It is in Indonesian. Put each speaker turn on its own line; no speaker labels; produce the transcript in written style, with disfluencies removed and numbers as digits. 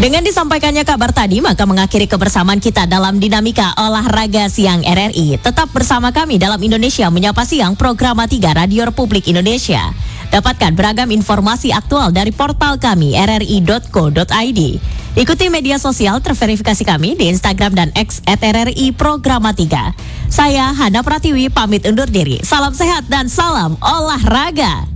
Dengan disampaikannya kabar tadi, maka mengakhiri kebersamaan kita dalam Dinamika Olahraga Siang RRI. Tetap bersama kami dalam Indonesia Menyapa Siang, Program 3 Radio Republik Indonesia. Dapatkan beragam informasi aktual dari portal kami rri.co.id. Ikuti media sosial terverifikasi kami di Instagram dan X @RRI Programa 3. Saya Hana Pratiwi pamit undur diri. Salam sehat dan salam olahraga.